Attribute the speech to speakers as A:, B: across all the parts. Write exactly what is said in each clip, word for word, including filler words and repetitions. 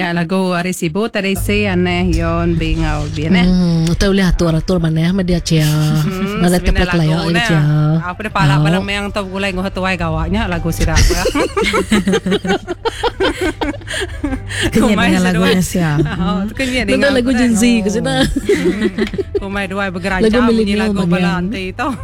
A: nya lagu Arecibo tadi se aneh yon bingau biane.
B: Hmm, tahu lihat atur-atur mana media cia. Mana tepat lah ya cia.
A: Apa de pala pala meang tahu gulai ngoh tuai gawaknya lagu sirap ya.
C: Kenyang dengan lagunya sia.
A: Oh, kenyang dengan
B: lagu Gen Z ke sana.
A: Kumai dua bergerak jam bunyi lagu balanti itu.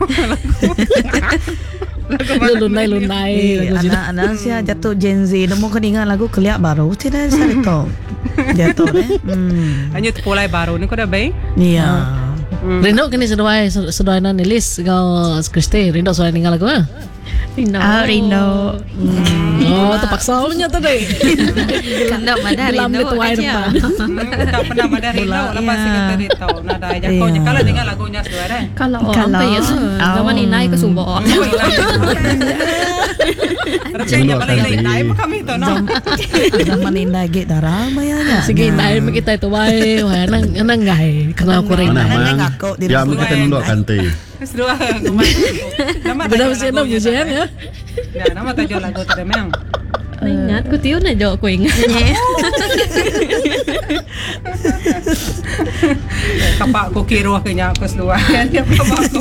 C: Lunai-lunai anak-anak sia jatuh Gen Z nemu keningan lagu keliak baru tidak sarito jatuh deh hmm
A: hanya pulai baru ni kau dah baik
C: iya
B: Rindo kini seduai seduai nan list kau Kristi Rindo soal tinggal lagu ah
D: Rindo
C: ah Rindo
B: oh terpaksa punya tadi
D: kena madar Rindo aja
A: tak pernah madar Rindo lepas kita Rindo nada aja kau kalau dengar lagunya seduai deh
D: kalau apa ya zaman ini naik ke Sumbawa
A: Rasanya paling lain kami tu no.
C: Zaman indah gitu ramai ya.
B: Sige naik kita itu baik, wah nang nang gay, kenal kurang.
E: Mana mang? Ya kita nunduk kanti.
A: Sedua. Nama
B: Benar mesti nama museum ya.
A: Ya nama tajuk lagu tadi memang.
D: Ingat ku tiun aja aku ingat.
A: Kapak ku kira kenya aku sedua. Dia kapak ku.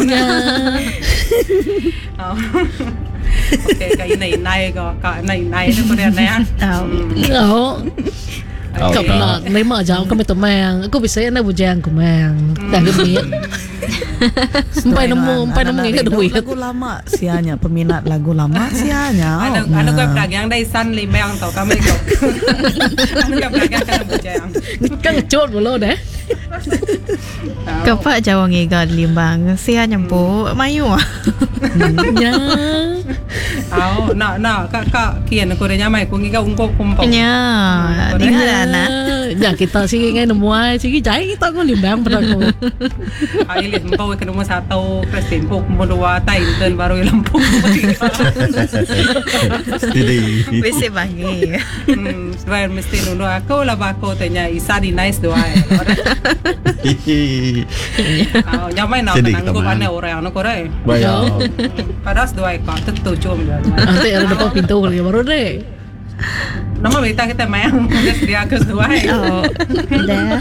A: Okay, kay inay-inay ko. Ka-inay-inay na ko rin na yan.
B: Oo. Kau pernah lima jam kami tu mang. Aku bisa na bujang ku mang. Dah duit. Sampai nemu, sampai nemu ingat duit.
C: Lagu lama sianya peminat lagu lama sianya.
A: Ano ano ko pelagang dai san limang tau kami ko. Ano ko pelagang kan bujang.
B: Kan ngecot dulu deh.
D: Kapak jawang igat limbang sianya po mayu.
B: Ya.
A: Oh, na na kak kak kian ko rin nyamay kung ikaw ungkop kumpong.
D: Ya, tinggal na.
B: Ya kita sih ngay nemu ay sige jay kita ko limbang pada ko.
A: Ay ilit mo ka nung satu Kristin po kumuluwa tay dan baru ilang po.
E: Steady.
D: Bisi bagi.
A: Hmm, selain mesti nuno ako lah bako tanya isa di nice doa. Oh, nyamay na kanang ana orang ano ko rin.
E: Bayaw.
A: Paras doa ko tujuh miliar.
B: Nanti ada depan pintu lagi baru deh.
A: Nama berita kita mayang dia ke doa.
F: Oh, dah.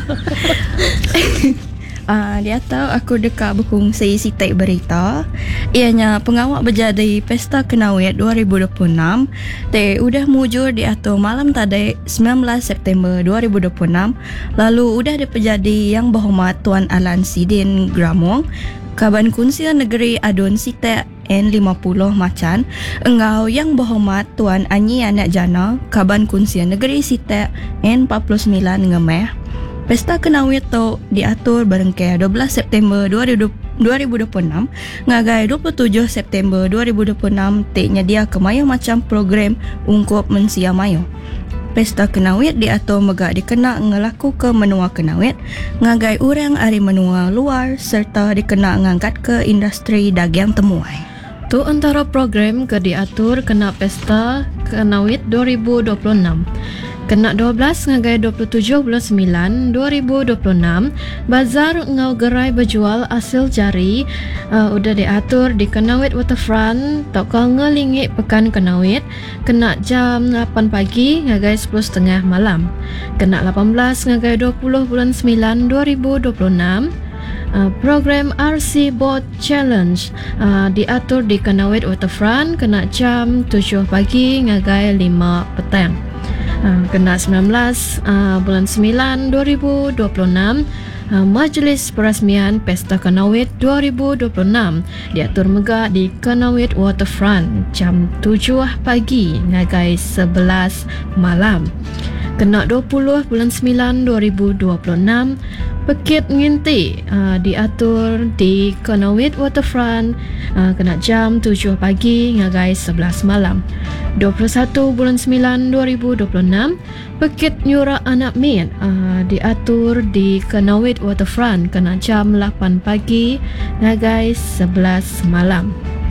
F: Uh, dia tahu aku dekat berkongsi sitai berita. Ianya pengawal berjadi Pesta Kenawit dua ribu dua puluh enam. Te udah mujur diatur malam tadi sembilan belas September dua ribu dua puluh enam. Lalu udah dipejadi Yang Berhormat Tuan Alan Sidin Gramong, Kaban Kunsil Negeri Adun Sitai N lima puluh Macan, Engau Yang Berhormat Tuan Anyi Anak Jana, Kaban Kunsil Negeri Sitai N empat puluh sembilan Ngemeh. Pesta Kenawit tu diatur berengkai dua belas September dua ribu dua puluh enam ngagai dua puluh tujuh September dua ribu dua puluh enam teknya dia kemaya macam program ungkup mensia mayo. Pesta Kenawit diatur megak dikena ngelaku ke menua Kenawit ngagai orang ari menua luar serta dikena ngangkat ke industri dagang temuai.
D: Tu antara program ke diatur kena Pesta Kenawit dua ribu dua puluh enam. Kena dua belas ngagai dua puluh tujuh bulan sembilan dua ribu dua puluh enam bazar ngau gerai berjual hasil jari uh, udah diatur di Kenawit Waterfront tokal ngelingit pekan Kenawit kena jam lapan pagi ngagai sepuluh tiga puluh malam. Kena lapan belas ngagai dua puluh bulan sembilan dua ribu dua puluh enam. Uh, program R C Boat Challenge uh, diatur di Kenawit Waterfront kena jam tujuh pagi ngagai lima petang. Uh, kena sembilan belas uh, bulan sembilan dua ribu dua puluh enam uh, Majlis Perasmian Pesta Kenawit dua ribu dua puluh enam diatur megak di Kenawit Waterfront jam tujuh pagi ngagai sebelas malam. Kena dua puluh bulan sembilan dua ribu dua puluh enam Pekit Nginti uh, diatur di Kenawit Waterfront uh, kena jam tujuh pagi ngagai sebelas malam. dua puluh satu bulan sembilan dua ribu dua puluh enam Pekit Nyura Anak Min uh, diatur di Kenawit Waterfront kena jam lapan pagi ngagai sebelas malam.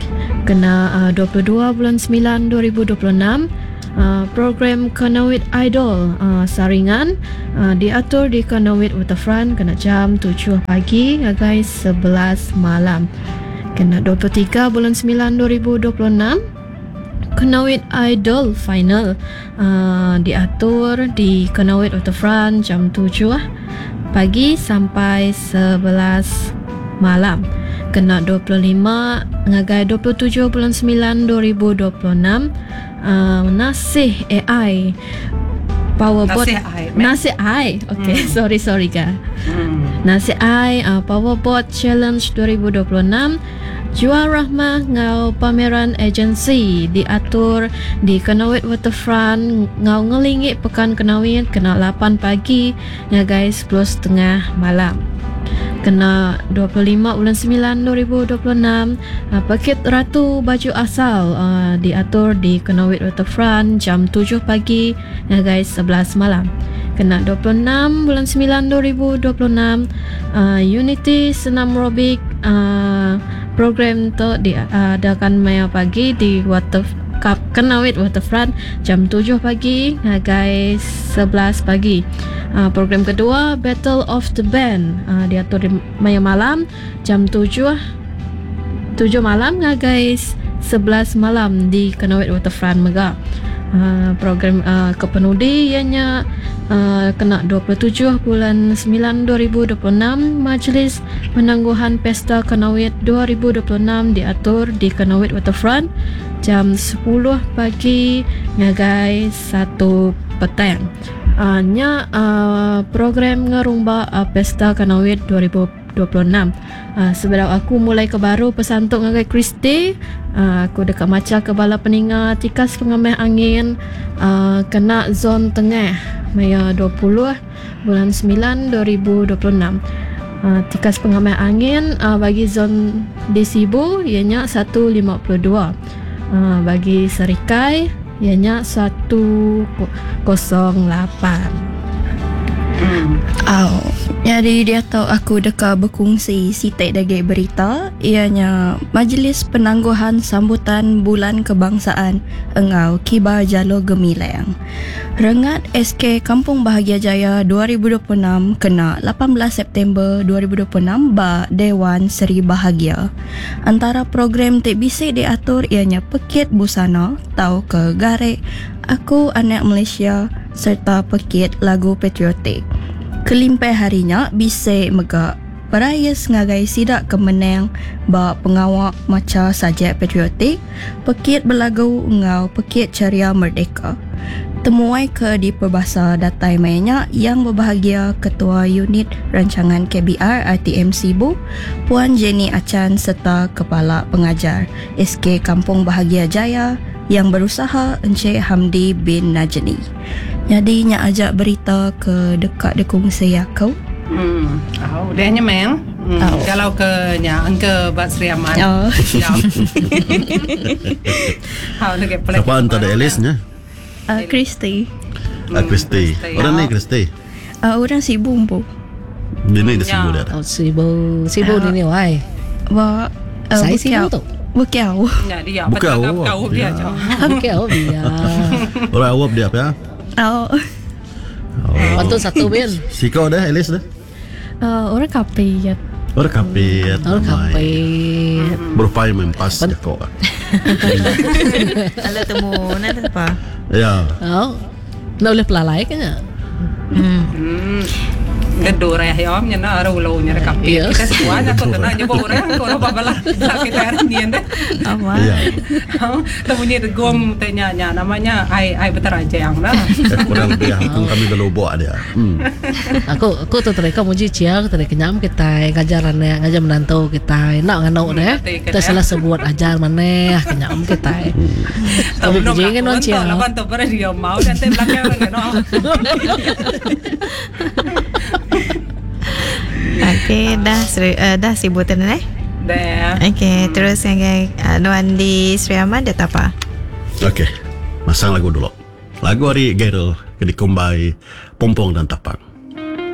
D: Kena uh, dua puluh dua bulan sembilan dua ribu dua puluh enam Uh, program Kenawit Idol uh, saringan uh, diatur di Kenawit Waterfront kena jam tujuh pagi ngagai sebelas malam. Kena dua puluh tiga bulan sembilan dua ribu dua puluh enam Kenawit Idol Final uh, diatur di Kenawit Waterfront jam tujuh pagi sampai sebelas malam. Kena dua puluh lima ngagai dua puluh tujuh bulan sembilan dua ribu dua puluh enam. uh, Nasih A I Powerbot
A: Nasih A I,
D: Nasih A I. Okay,
A: Hmm.
D: sorry sorry kak.
A: Hmm.
D: Nasih A I uh, Powerbot Challenge dua ribu dua puluh enam. Jual rahmah ngau pameran agensi diatur di Kenawit Waterfront ngau ngelingit pekan Kenawit kena lapan pagi ngagai sepuluh setengah malam. Kena dua puluh lima bulan sembilan dua ribu dua puluh enam. uh, Paket Ratu Baju Asal uh, diatur di Kenawit Waterfront jam tujuh pagi ngagai sebelas malam. Kena dua puluh enam bulan sembilan dua ribu dua puluh enam. uh, Unity Senam Robik uh, program tu diadakan maya pagi di Water Cup Kenawit Waterfront jam tujuh pagi ngagai sebelas pagi. Uh, program kedua Battle of the Band uh, diatur di maya malam jam tujuh malam ngagai sebelas malam di Kenawit Waterfront Mega. Uh, program uh, kepenudi ianya uh, kena dua puluh tujuh bulan sembilan dua ribu dua puluh enam. Majlis Penangguhan Pesta Kenawit dua ribu dua puluh enam diatur di Kenawit Waterfront jam sepuluh pagi ngagai satu petang. Uh, nya uh, program ngerumba uh, Pesta Kenawit dua ribu dua puluh enam. Uh, sebelum aku mulai ke baru pesantuk ngagai Kristi, uh, aku dekat maca ke bala peninga tikas pengameh angin uh, kena zon tengah maya dua puluh bulan sembilan dua ribu dua puluh enam. Uh, tikas pengameh angin uh, bagi zon Desibu ianya seratus lima puluh dua. Uh, bagi Serikai ianya seratus lapan.
A: Hmm.
F: Oh, jadi dia tahu aku dekat berkongsi sitek daging berita ianya Majlis Penangguhan Sambutan Bulan Kebangsaan Engau Kibar Jalo Gemilang. Rengat S K Kampung Bahagia Jaya dua ribu dua puluh enam kena lapan belas September dua ribu dua puluh enam ba Dewan Seri Bahagia. Antara program T B C diatur ianya Pekit Busana Tau ke Garek Aku Anak Malaysia serta Pekit Lagu Patriotik. Kelimpai harinya bisa megak perayas ngagai sidak kemenang ba pengawak maca sajak patriotik Pekit Berlagu ngau Pekit Ceria Merdeka. Temuai ke di Perbahasa Datai Mayanya yang berbahagia Ketua Unit Rancangan K B R R T M Sibu Puan Jenny Achan serta Kepala Pengajar S K Kampung Bahagia Jaya yang berusaha Encik Hamdi bin Najni. Jadi nya ajak berita ke dekat dekung saya kau.
A: Hmm. Oh, dia hanya meng. Hmm.
F: Oh.
A: Kalau ke nya angke Bat Sri Aman.
F: Oh.
A: Ya. How dekat pelak.
E: Siapa antara ada Elisnya?
F: Uh, Kristi.
E: Ah, Kristi.
A: Kristi,
E: Orang
A: ya.
E: ni Kristi.
F: Uh, orang sibuk bu.
E: Dia ni dia sibuk
A: Ya.
E: dia.
B: Oh, sibuk Sibuk
F: Ah.
B: ni ni wai.
F: Ba uh,
B: Saya sibuk tu.
F: Bukiau.
A: Ya dia.
E: Bukan
A: Betul
E: awak.
A: kau dia
E: Ya.
A: je.
B: Okey, oh biar.
E: Orang awak dia apa ya?
F: Oh.
E: Oh.
B: Patut satu bin.
E: Siko dah, Elis dah.
D: Uh, orang kapiyat.
E: Orang kapit.
B: Oh, kapit.
E: Berupaya mempas dia kau.
C: Kalau temu nak apa?
E: Ya.
B: Oh. Nak boleh pelalai kan ya?
A: Hmm. Gedor ya ya nya na raulo nya kapi.
B: Iya.
A: Kita semua nya kau tenang je orang kau apa bala. Kita hari ni ande.
C: Apa?
E: Ya.
A: Tahu ni gom tanya nya namanya ai ai beteraja yang lah.
E: Kurang lebih aku kami belum buat dia. Hmm.
B: Aku aku tu terika muji cia aku terika kenyam kita ngajaran ya ngajar menantau kita nak nganau deh. Kita salah sebuat ajar mana kenyam kita. Tapi puji kan non cia.
A: Lapan tu pada dia mau dan te belakang kan no.
C: Okey, dah seri, uh, dah sebutan eh.
A: Dah.
C: Okey, terus yang uh, Nuan di Sri Aman dia tak apa.
E: Okey. Masang lagu dulu. Lagu hari Gerald ke dikumbai Pompong dan Tapang.